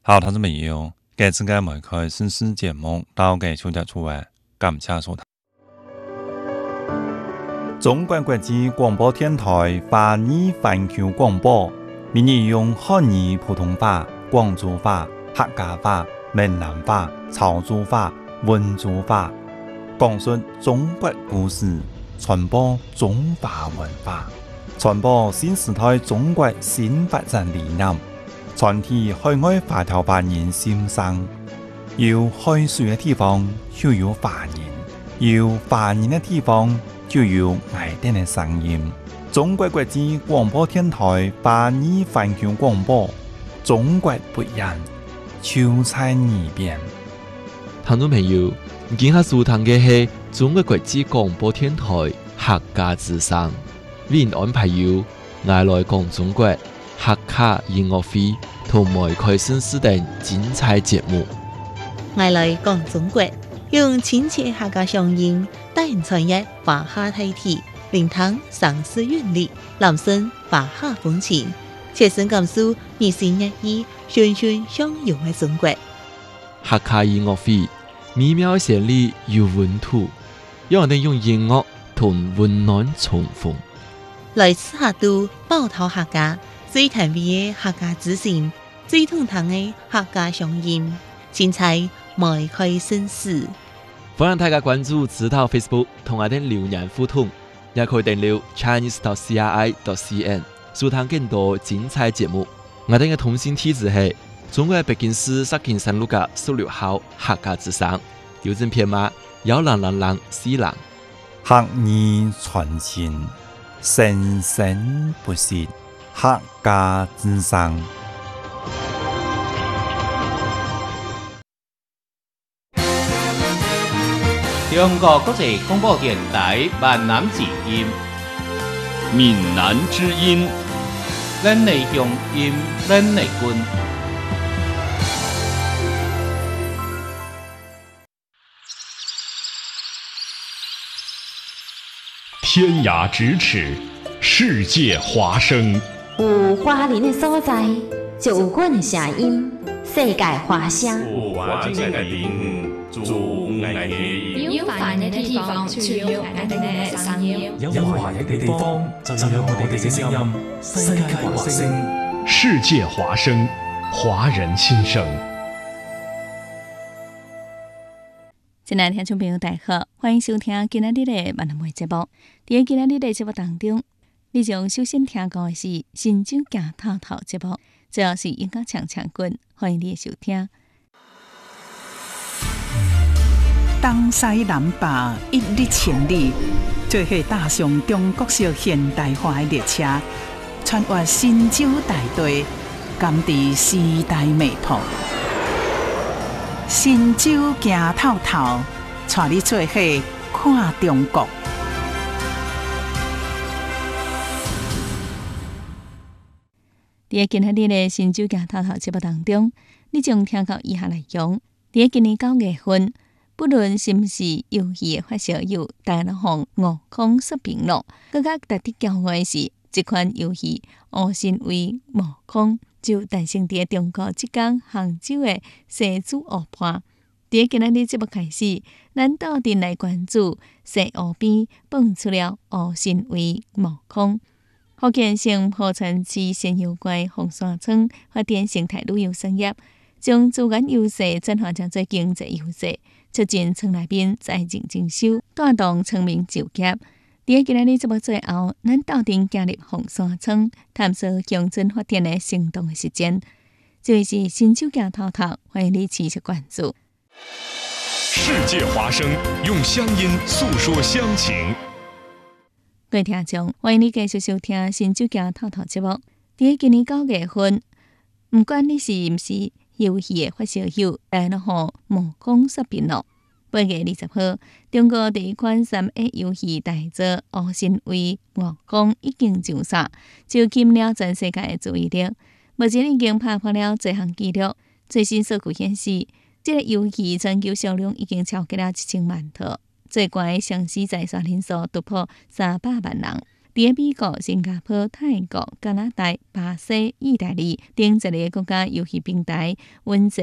好，同志朋友，这次我们开新视节目，到嘅小姐出来，感谢收睇。中国国际广播电台华语环球广播，每日用汉语、普通话、广州话、客家话、闽南话、潮州话、温州话，讲述中国故事，传播中华文化，传播新时代中国新发展理念。全体海外华侨华人心声，有海水的地方就有华人，有华人的地方就有爱丁的声音。中国国际广播电台华语环球广播，中国不一样，就在耳边。 听众朋友，今下收听的是中国国际广播电台客家之声，为您安排有我来讲中国客家音乐会同埋开新视等精彩节目。 我来讲中国，用亲切客家乡音带人传入华夏大地，聆听上世韵律，揽声华夏风情，切身感受热心热意、循循相融的中国。 客家音乐会美妙旋律有温度，让人用音乐同温暖重逢。 来自客都包头客家，最甜美的客家之声，最通透的客家乡音，精彩迈开新事。 欢迎大家关注指导 Facebook 同我哋留言互动，也可以登录 chinese.cri.cn 收聽更多精彩節目。我哋嘅通訊地址係中國北京市石景山路嘅16號客家之聲，郵政編碼10004 客語傳情，生生不息，客家之聲。 中國國際廣播電台閩南之音， 閩南之音， 咱的鄉音，咱的根。 天涯咫尺，世界華聲。 有華人的所在，就有阮的聲音，世界華聲。 有華人的地方，就有愛的音。 有華人的地方，就有愛的聲音。 有華人的地方，就有我哋嘅聲音。世界華聲， 世界華聲，華人心聲。 親愛的聽眾朋友，大家好，歡迎收聽今日的閩南話節目。在今日的節目當中，你將首先聽到的是《新酒行透透》節目，主要是音樂唱唱滾，歡迎你的收聽。 東西南北一日千里，做伙踏上中國式現代化的列車，穿越新酒大地，甘知時代脈搏。新酒行透透，帶你做伙看中國。在今日的新酒行透透節目當中，你將聽到以下內容：在今年9月份，不論是唔是遊戲的發燒友，大家向悟空說明了，更加值得驕傲的是，這款遊戲我身為悟空，就誕生在中國浙江杭州的西子湖畔。在今日的節目開始，咱到底來關注西湖邊蹦出了我身為悟空。福建省莆田市仙遊街紅山村發展生態旅遊產業，將資源優勢轉化成做經濟優勢，促進村內邊財政徵收，帶動村民就業。在今日的節目最後，咱到底加入紅山村，探索鄉村發展的行動的實踐。這裡是新酒行透透，歡迎你持續關注。 世界華聲，用鄉音訴說鄉情。 各位聽眾，歡迎你繼續收聽新酒行透透節目。在今年9月份，唔管你是唔是遊戲的發燒友，大家向悟空說明了。8月20號，中國第一款3A 遊戲大作《我身為悟空》已經上線，就吸引了全世界的注意力。目前已經打破了多項紀錄。最新數據顯示，這個遊戲全球銷量已經超過了1000萬套，最高的詳細在線人數突破300萬人。 伫美国、新加坡、泰国、加拿大、巴西、意大利等11个国家游戏平台，稳坐